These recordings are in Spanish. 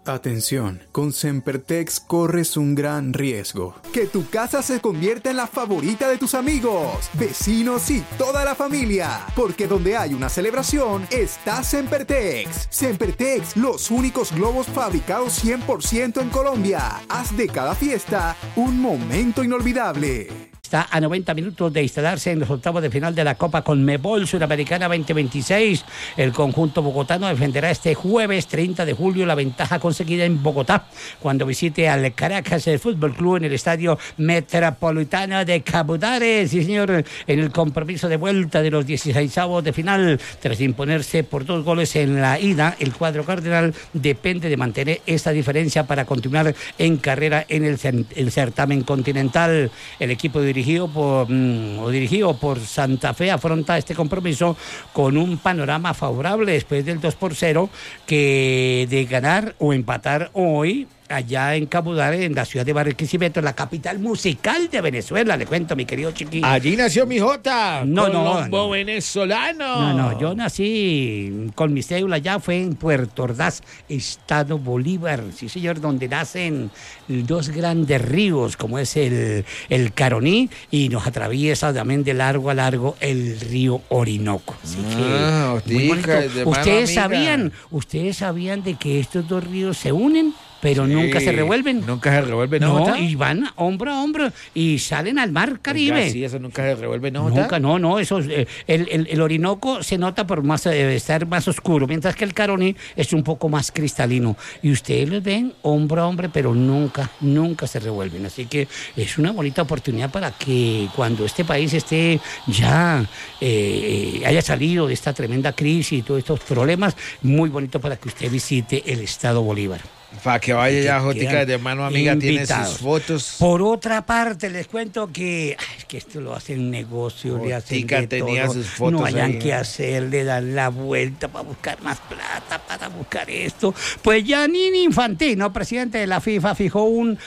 Atención, con Sempertex corres un gran riesgo. Que tu casa se convierta en la favorita de tus amigos, vecinos y toda la familia. Porque donde hay una celebración, está Sempertex. Sempertex, los únicos globos fabricados 100% en Colombia. Haz de cada fiesta un momento inolvidable. Está a 90 minutos de instalarse en los octavos de final de la Copa Conmebol Suramericana 2026. El conjunto bogotano defenderá este jueves 30 de julio la ventaja conseguida en Bogotá cuando visite al Caracas Fútbol Club en el Estadio Metropolitano de Cabudare. Sí, señor, en el compromiso de vuelta de los 16avos de final. Tras imponerse por 2 goles en la ida, el cuadro cardenal depende de mantener esta diferencia para continuar en carrera en el certamen continental. El equipo dirigido por Santa Fe afronta este compromiso con un panorama favorable después del 2-0 que de ganar o empatar hoy allá en Cabudare, en la ciudad de Barquisimeto, la capital musical de Venezuela. Le cuento, mi querido chiquillo. Allí nació mi Jota, Colombo venezolano. No, yo nací con mi cédula ya, fue en Puerto Ordaz, Estado Bolívar. Sí, señor, donde nacen 2 grandes ríos, como es el Caroní, y nos atraviesa también de largo a largo el río Orinoco. Así que, muy bonito. ¿Ustedes sabían de que estos 2 ríos se unen? Pero sí, nunca se revuelven. Nunca se revuelven, ¿no? No, y van hombro a hombro y salen al mar Caribe. Oiga, sí, eso nunca se revuelve, ¿no? Nunca, no, eso, el Orinoco se nota por estar más oscuro, mientras que el Caroní es un poco más cristalino. Y ustedes los ven hombro a hombro, pero nunca se revuelven. Así que es una bonita oportunidad para que cuando este país esté ya, haya salido de esta tremenda crisis y todos estos problemas, muy bonito para que usted visite el Estado Bolívar. Para que vaya ya, Jotica, de mano amiga, invitados. Tiene sus fotos. Por otra parte, les cuento que esto lo hacen negocio, Jotica, le hacen de tenía todo. Sus fotos. No hayan que hacer, le dan la vuelta para buscar más plata, para buscar esto. Pues Gianni Infantino, presidente de la FIFA, fijó un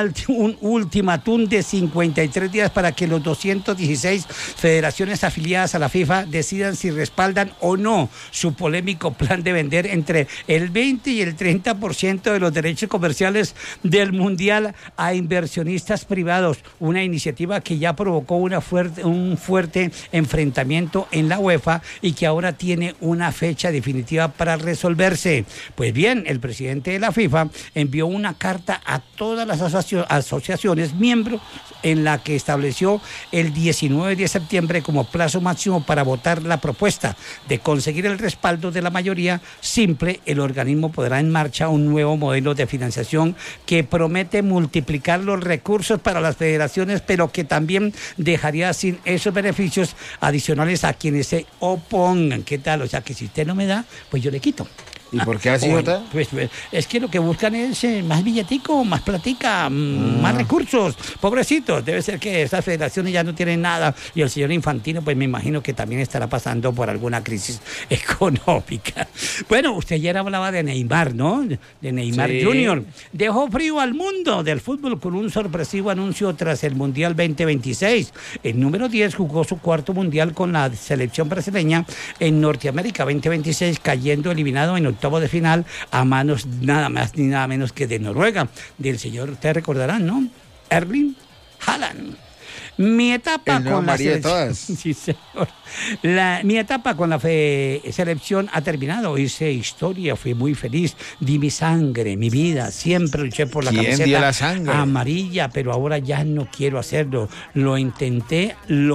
ultimátum de 53 días para que los 216 federaciones afiliadas a la FIFA decidan si respaldan o no su polémico plan de vender entre el 20 y el 30% de los derechos comerciales del Mundial a inversionistas privados, una iniciativa que ya provocó un fuerte enfrentamiento en la UEFA y que ahora tiene una fecha definitiva para resolverse. Pues bien, el presidente de la FIFA envió una carta a todas las asociaciones miembros en la que estableció el 19 de septiembre como plazo máximo para votar la propuesta. De conseguir el respaldo de la mayoría simple, el organismo podrá en marcha un nuevo modelo de financiación que promete multiplicar los recursos para las federaciones, pero que también dejaría sin esos beneficios adicionales a quienes se opongan. ¿Qué tal? O sea, que si usted no me da, pues yo le quito. ¿Y por qué así, Jota? Pues es que lo que buscan es más billetico, más platica, más recursos. Pobrecitos, debe ser que esas federaciones ya no tienen nada. Y el señor Infantino, pues me imagino que también estará pasando por alguna crisis económica. Bueno, usted ayer hablaba de Neymar, ¿no? De Neymar Jr. Dejó frío al mundo del fútbol con un sorpresivo anuncio tras el Mundial 2026. El número 10 jugó su 4º Mundial con la selección brasileña en Norteamérica 2026, cayendo eliminado en octavo de final a manos nada más ni nada menos que de Noruega, del señor, ustedes recordarán, ¿no? Erling Haaland. Mi etapa con la selección. Sí, señor. Mi etapa con la selección ha terminado. Hice historia, fui muy feliz. Di mi sangre, mi vida. Siempre luché por la camiseta amarilla, pero ahora ya no quiero hacerlo. Lo intenté.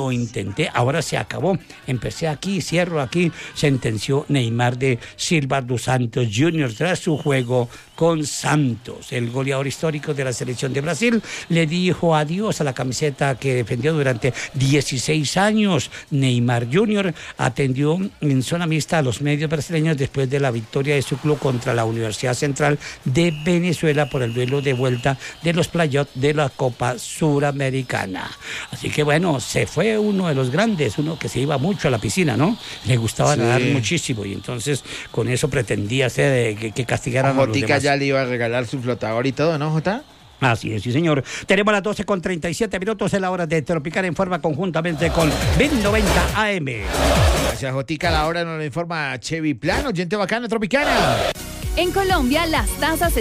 Ahora se acabó. Empecé aquí, cierro aquí. Sentenció Neymar de Silva dos Santos Jr. tras su juego con Santos. El goleador histórico de la selección de Brasil le dijo adiós a la camiseta que defendió durante 16 años. Neymar Jr. atendió en zona mixta a los medios brasileños después de la victoria de su club contra la Universidad Central de Venezuela por el duelo de vuelta de los playoffs de la Copa Suramericana. Así que bueno, se fue uno de los grandes, uno que se iba mucho a la piscina, ¿no? Le gustaba nadar muchísimo y entonces con eso pretendía ser que castigaran a los demás. Ya le iba a regalar su flotador y todo, ¿no, Jota? Así es, sí, señor. Tenemos las 12:37 en la hora de Tropical en forma conjuntamente con 1090 AM. Gracias, Jotica. La hora nos lo informa Chevy Plan, oyente bacana tropicana. En Colombia, las tasas